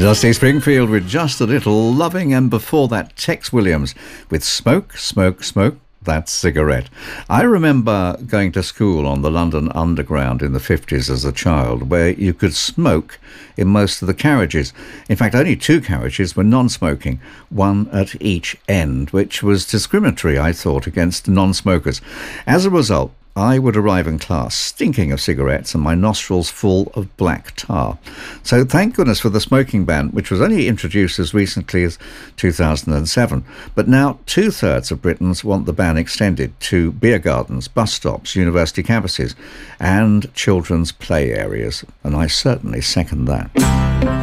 Dusty Springfield with Just a Little Loving, and before that Tex Williams with Smoke, Smoke, Smoke, That Cigarette. I remember going to school on the London Underground in the 50s as a child, where you could smoke in most of the carriages. In fact, only 2 carriages were non-smoking, one at each end, which was discriminatory, I thought, against non-smokers. As a result, I would arrive in class stinking of cigarettes and my nostrils full of black tar. So thank goodness for the smoking ban, which was only introduced as recently as 2007. But now 2/3 of Britons want the ban extended to beer gardens, bus stops, university campuses and children's play areas. And I certainly second that.